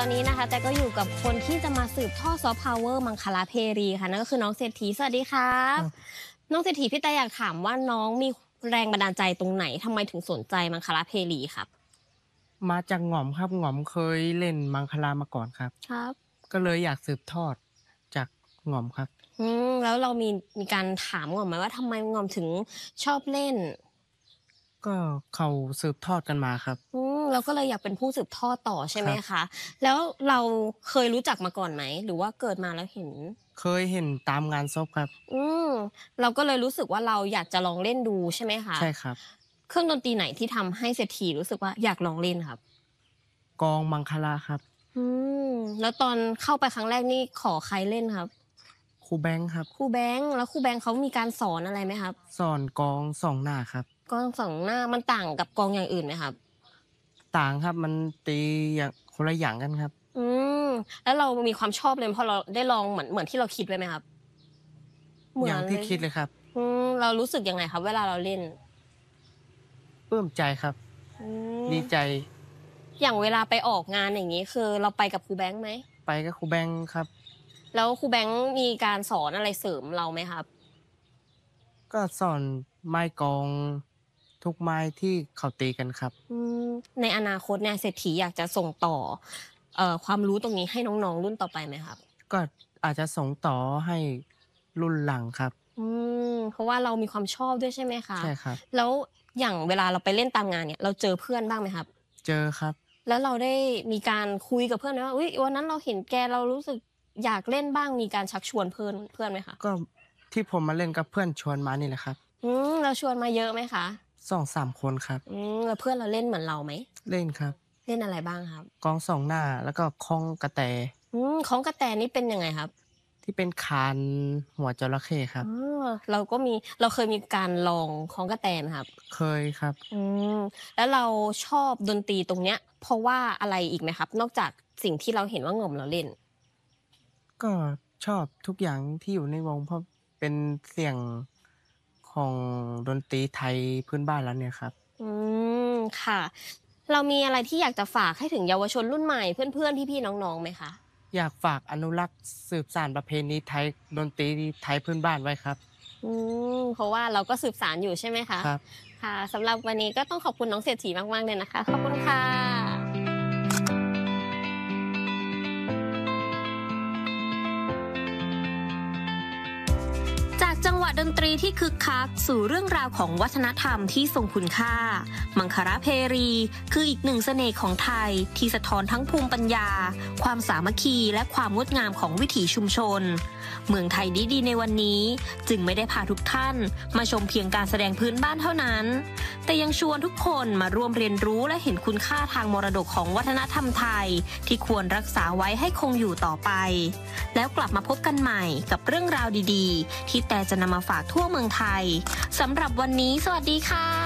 อนนี้นะคะแต่ก็อยู่กับคนที่จะมาสืบทอดซอฟต์พาวเวอร์มังคลาเพรีค่ะนั่นก็คือน้องเศรษฐีสวัสดีครับน้องเศรษฐีพี่แต่อยากถามว่าน้องมีแรงบันดาลใจตรงไหนทำไมถึงสนใจมังคลาเพรีครับมาจากหง่อมครับหง่อมเคยเล่นมังคลามาก่อนครับครับก็เลยอยากสืบทอดจากหง่อมครับแล้วเรามีการถามง่อมไหมว่าทำไมง่อมถึงชอบเล่นก็เขาสืบทอดกันมาครับเราก็เลยอยากเป็นผู้สืบทอดต่อใช่ไหมคะแล้วเราเคยรู้จักมาก่อนไหมหรือว่าเกิดมาแล้วเห็นเคยเห็นตามงานศพครับเราก็เลยรู้สึกว่าเราอยากจะลองเล่นดูใช่ไหมคะใช่ครับเครื่องดนตรีไหนที่ทำให้เศรษฐีรู้สึกว่าอยากลองเล่นครับกองมังคลาครับแล้วตอนเข้าไปครั้งแรกนี่ขอใครเล่นครับครูแบงค์ครับครูแบงค์แล้วครูแบงค์เขามีการสอนอะไรไหมครับสอนกองสองหน้าครับกองสองหน้ามันต่างกับกองอย่างอื่นไหมครับต่างครับมันตีอย่างคนละอย่างกันครับแล้วเรามีความชอบเลยเพราะเราได้ลองเหมือนที่เราคิดไว้ไหมครับอย่างที่คิดเลยครับเรารู้สึกยังไงครับเวลาเราเล่นปลื้มใจครับดีใจอย่างเวลาไปออกงานอย่างนี้คือเราไปกับครูแบงค์ไหมไปกับครูแบงค์ครับแล้วครูแบงค์มีการสอนอะไรเสริมเราไหมครับก็สอนไม้กองทุกไม้ที่เขาตีกันครับในอนาคตเนี่ยเศรษฐีอยากจะส่งต่อความรู้ตรงนี้ให้น้องๆรุ่นต่อไปไหมครับก็อาจจะส่งต่อให้รุ่นหลังครับเพราะว่าเรามีความชอบด้วยใช่ไหมคะใช่ครับแล้วอย่างเวลาเราไปเล่นตามงานเนี่ยเราเจอเพื่อนบ้างไหมครับเจอครับแล้วเราได้มีการคุยกับเพื่อนไหมว่าวันนั้นเราเห็นแกเรารู้สึกอยากเล่นบ้างมีการชักชวนเพื่อนไหมคะก็ที่ผมมาเล่นกับเพื่อนชวนมานี่แหละครับเราชวนมาเยอะไหมคะ 2-3 คนครับแล้วเพื่อนเราเล่นเหมือนเราไหมเล่นครับเล่นอะไรบ้างครับกองสองหน้าแล้วก็คล้องกระแตของกระแตนี่เป็นยังไงครับที่เป็นคานหัวจระเข้ครับเราเคยมีการลองของกระแตไหมครับเคยครับแล้วเราชอบดนตรีตรงเนี้ยเพราะว่าอะไรอีกไหมครับนอกจากสิ่งที่เราเห็นว่าง่อมเราเล่นก็ชอบทุกอย่างที่อยู่ในวงเพราะเป็นเสียงของดนตรีไทยพื้นบ้านแล้วเนี่ยครับค่ะเรามีอะไรที่อยากจะฝากให้ถึงเยาวชนรุ่นใหม่เพื่อนๆพี่ๆน้องๆไหมคะอยากฝากอนุรักษ์สืบสานประเพณีไทยดนตรีไทยพื้นบ้านไว้ครับเพราะว่าเราก็สืบสานอยู่ใช่ไหมคะครับค่ะสำหรับวันนี้ก็ต้องขอบคุณน้องเศรษฐีมากๆเลยนะคะขอบคุณค่ะจากจังหวะดนตรีที่คึกคักสู่เรื่องราวของวัฒนธรรมที่ทรงคุณค่ามังคลาเพรีคืออีกหนึ่งเสน่ห์ของไทยที่สะท้อนทั้งภูมิปัญญาความสามัคคีและความงดงามของวิถีชุมชนเมืองไทยดีๆในวันนี้จึงไม่ได้พาทุกท่านมาชมเพียงการแสดงพื้นบ้านเท่านั้นแต่ยังชวนทุกคนมาร่วมเรียนรู้และเห็นคุณค่าทางมรดกของวัฒนธรรมไทยที่ควรรักษาไว้ให้คงอยู่ต่อไปแล้วกลับมาพบกันใหม่กับเรื่องราวดีๆที่แต่จะนำมาฝากทั่วเมืองไทยสำหรับวันนี้สวัสดีค่ะ